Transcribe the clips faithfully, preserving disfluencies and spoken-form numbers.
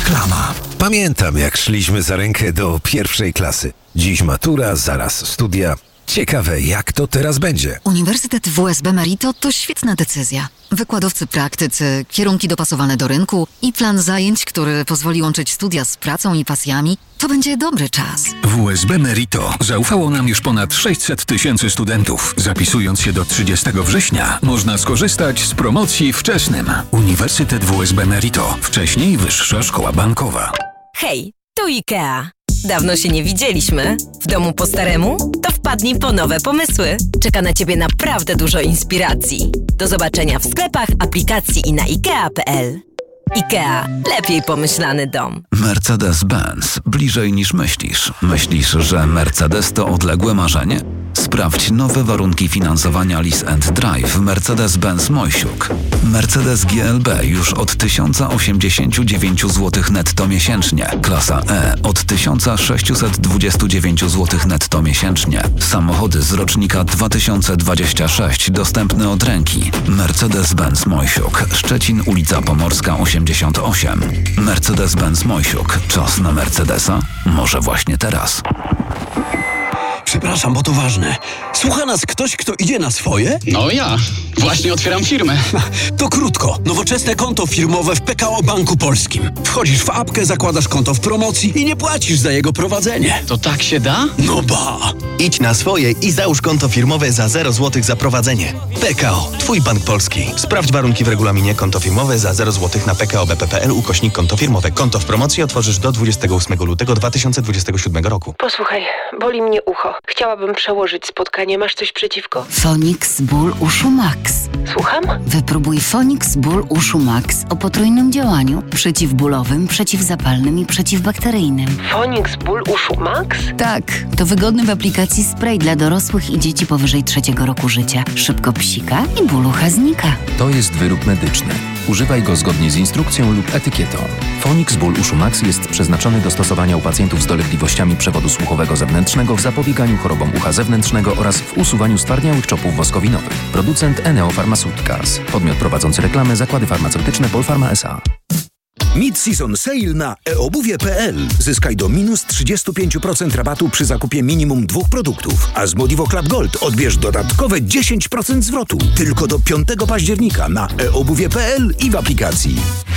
Reklama. Pamiętam, jak szliśmy za rękę do pierwszej klasy. Dziś matura, zaraz studia. Ciekawe, jak to teraz będzie. Uniwersytet W S B Merito to świetna decyzja. Wykładowcy praktycy, kierunki dopasowane do rynku i plan zajęć, który pozwoli łączyć studia z pracą i pasjami. To będzie dobry czas. W S B Merito zaufało nam już ponad sześćset tysięcy studentów. Zapisując się do trzydziestego września można skorzystać z promocji wczesnym. Uniwersytet W S B Merito. Wcześniej Wyższa Szkoła Bankowa. Hej, tu IKEA. Dawno się nie widzieliśmy. W domu po staremu? To wpadnij po nowe pomysły. Czeka na Ciebie naprawdę dużo inspiracji. Do zobaczenia w sklepach, aplikacji i na ikea kropka p l. IKEA. Lepiej pomyślany dom. Mercedes-Benz. Bliżej niż myślisz. Myślisz, że Mercedes to odległe marzenie? Sprawdź nowe warunki finansowania Lease and Drive w Mercedes-Benz Mojsiuk. Mercedes G L B już od tysiąc osiemdziesiąt dziewięć złotych netto miesięcznie. Klasa E od tysiąc sześćset dwadzieścia dziewięć złotych netto miesięcznie. Samochody z rocznika dwa tysiące dwudziestego szóstego dostępne od ręki. Mercedes-Benz Mojsiuk. Szczecin, ulica Pomorska osiemdziesiąt osiem. Mercedes-Benz Mojsiuk. Czas na Mercedesa? Może właśnie teraz. Przepraszam, bo to ważne. Słucha nas ktoś, kto idzie na swoje? No ja. Właśnie otwieram firmę. To krótko. Nowoczesne konto firmowe w P K O Banku Polskim. Wchodzisz w apkę, zakładasz konto w promocji i nie płacisz za jego prowadzenie. To tak się da? No ba! Idź na swoje i załóż konto firmowe za zero złotych za prowadzenie. P K O. Twój bank polski. Sprawdź warunki w regulaminie. Konto firmowe za zero złotych na p k o b p kropka p l ukośnik konto firmowe. Konto w promocji otworzysz do dwudziestego ósmego lutego dwa tysiące dwudziestego siódmego roku. Posłuchaj, boli mnie ucho. Chciałabym przełożyć spotkanie. Masz coś przeciwko? Fonix Ból Uszu Max. Słucham? Wypróbuj Fonix Ból Uszu Max o potrójnym działaniu. Przeciwbólowym, przeciwzapalnym i przeciwbakteryjnym. Fonix Ból Uszu Max? Tak, to wygodny w aplikacji spray dla dorosłych i dzieci powyżej trzeciego roku życia. Szybko psika i ból ucha znika. To jest wyrób medyczny. Używaj go zgodnie z instrukcją lub etykietą. Fonix Ból Uszu Max jest przeznaczony do stosowania u pacjentów z dolegliwościami przewodu słuchowego zewnętrznego w zapobieganiu chorobom ucha zewnętrznego oraz w usuwaniu stwardniałych czopów woskowinowych. Producent Eneo Pharmaceuticals. Podmiot prowadzący reklamę Zakłady Farmaceutyczne Polpharma S A. Mid-season sale na e obuwie kropka p l. Zyskaj do minus trzydzieści pięć procent rabatu przy zakupie minimum dwóch produktów, a z Modivo Club Gold odbierz dodatkowe dziesięć procent zwrotu. Tylko do piątego października na e obuwie kropka p l i w aplikacji.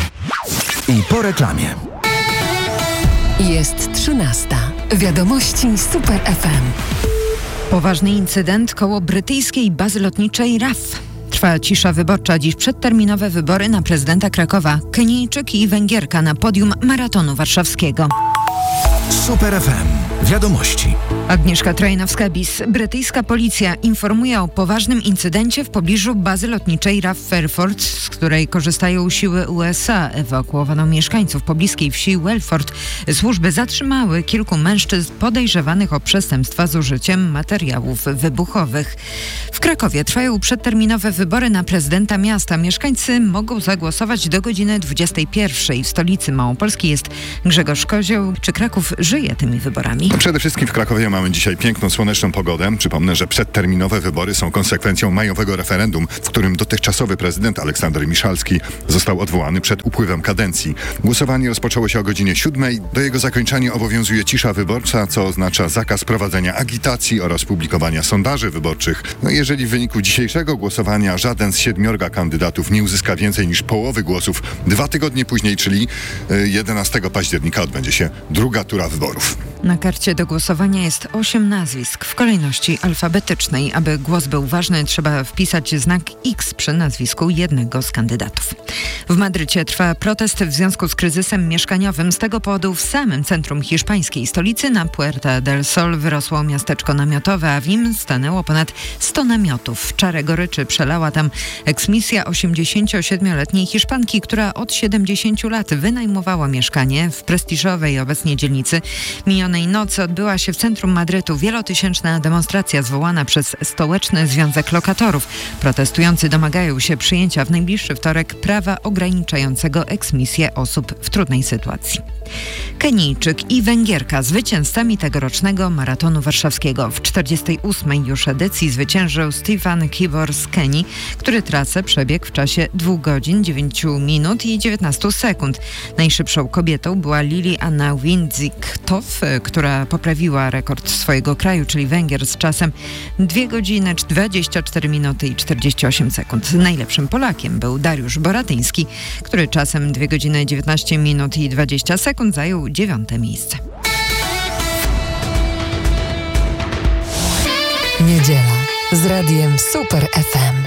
I po reklamie. Jest trzynasta. Wiadomości Super F M. Poważny incydent koło brytyjskiej bazy lotniczej R A F. Trwa cisza wyborcza. Dziś przedterminowe wybory na prezydenta Krakowa. Kenijczyk i Węgierka na podium maratonu warszawskiego. Super F M. Wiadomości. Agnieszka Trojnowska-Bis. Brytyjska policja informuje o poważnym incydencie w pobliżu bazy lotniczej R A F Fairford, z której korzystają siły U S A. Ewakuowano mieszkańców pobliskiej wsi Welford. Służby zatrzymały kilku mężczyzn podejrzewanych o przestępstwa z użyciem materiałów wybuchowych. W Krakowie trwają przedterminowe wybory na prezydenta miasta. Mieszkańcy mogą zagłosować do godziny dwudziestej pierwszej. W stolicy Małopolski jest Grzegorz Kozioł. Czy Kraków żyje tymi wyborami? Przede wszystkim w Krakowie mamy dzisiaj piękną, słoneczną pogodę. Przypomnę, że przedterminowe wybory są konsekwencją majowego referendum, w którym dotychczasowy prezydent Aleksander Miszalski został odwołany przed upływem kadencji. Głosowanie rozpoczęło się o godzinie siódmej. Do jego zakończenia obowiązuje cisza wyborcza, co oznacza zakaz prowadzenia agitacji oraz publikowania sondaży wyborczych. No jeżeli w wyniku dzisiejszego głosowania żaden z siedmiorga kandydatów nie uzyska więcej niż połowy głosów, dwa tygodnie później, czyli jedenastego października, odbędzie się druga tura wyborów. Na karcie do głosowania jest osiem nazwisk w kolejności alfabetycznej. Aby głos był ważny, trzeba wpisać znak X przy nazwisku jednego z kandydatów. W Madrycie trwa protest w związku z kryzysem mieszkaniowym. Z tego powodu w samym centrum hiszpańskiej stolicy na Puerta del Sol wyrosło miasteczko namiotowe, a w nim stanęło ponad sto namiotów. Czarę goryczy przelała tam eksmisja osiemdziesięciosiedmioletniej Hiszpanki, która od siedemdziesięciu lat wynajmowała mieszkanie w prestiżowej obecnie dzielnicy. Minionej nocy odbyła się w centrum Madrytu wielotysięczna demonstracja zwołana przez Stołeczny Związek Lokatorów. Protestujący domagają się przyjęcia w najbliższy wtorek prawa ograniczającego eksmisję osób w trudnej sytuacji. Kenijczyk i Węgierka zwycięzcami tegorocznego maratonu warszawskiego. W czterdziestej ósmej już edycji zwyciężył Stefan Kibor z Kenii, który trasę przebiegł w czasie dwóch godzin, dziewięciu minut i dziewiętnastu sekund. Najszybszą kobietą była Lili Anna Windzik-Toff, która poprawiła rekord swojego kraju, czyli Węgier, z czasem dwie godziny, dwadzieścia cztery minuty i czterdzieści osiem sekund. Najlepszym Polakiem był Dariusz Boratyński, który czasem dwie godziny, dziewiętnaście minut i dwadzieścia sekund zajął dziewiąte miejsce. Niedziela z radiem Super F M.